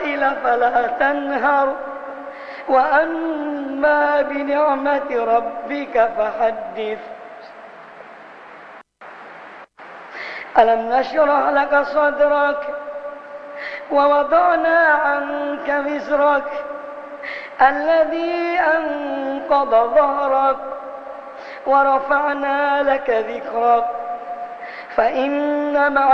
السائل فلا تنهر وأما بنعمة ربك فحدث. ألم نشرح لك صدرك ووضعنا عنك وزرك الذي أنقض ظهرك ورفعنا لك ذكرك فإن مع